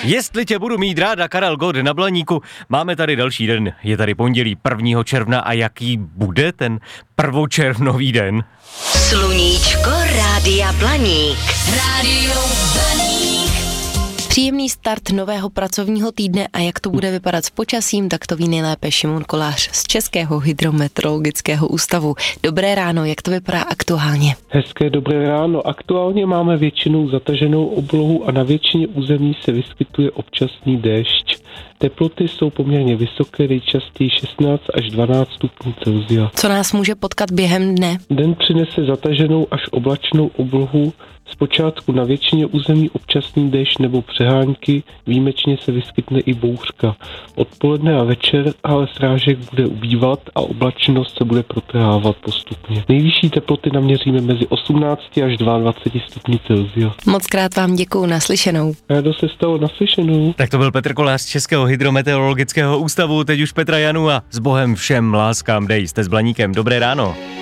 Jestli tě budu mít ráda, Karel Gott na Blaníku. Máme tady další den, je tady pondělí 1. června a jaký bude ten prvočervnový den? Sluníčko Rádia Blaník. Rádio Blaník. Příjemný start nového pracovního týdne a jak to bude vypadat s počasím, tak to ví nejlépe Šimon Kolář z Českého hydrometeorologického ústavu. Dobré ráno, jak to vypadá aktuálně? Hezké dobré ráno. Aktuálně máme většinou zataženou oblohu a na většině území se vyskytuje občasný déšť. Teploty jsou poměrně vysoké, nejčastěji 16 až 12 stupňů Celsia. Co nás může potkat během dne? Den přinese zataženou až oblačnou oblohu, zpočátku na většině území občasný déšť nebo přehánky, výjimečně se vyskytne i bouřka. Odpoledne a večer ale srážek bude ubývat a oblačnost se bude protrhávat postupně. Nejvyšší teploty naměříme mezi 18 až 22 stupni Celsia. Moc krát vám děkuju, naslyšenou. Rádo se stalo, naslyšenou. Tak to byl Petr Kolář z Českého hydrometeorologického ústavu, teď už Petra Janu a s Bohem všem láskám dej, jste s Blaníkem, dobré ráno.